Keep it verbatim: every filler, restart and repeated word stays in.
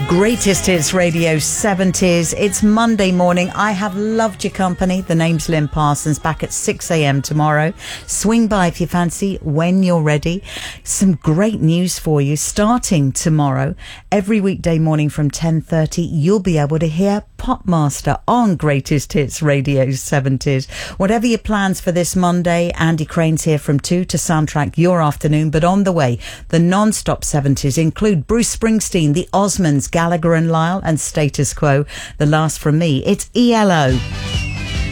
Greatest Hits Radio seventies. It's Monday morning. I have loved your company. The name's Lynn Parsons, back at six a.m. tomorrow. Swing by if you fancy, when you're ready. Some great news for you. Starting tomorrow, every weekday morning from ten thirty, you'll be able to hear Popmaster on Greatest Hits Radio seventies. Whatever your plans for this Monday, Andy Crane's here from two to soundtrack your afternoon. But on the way, the non-stop seventies include Bruce Springsteen, the Osmonds, Gallagher and Lyle, and Status Quo. The last from me, it's E L O.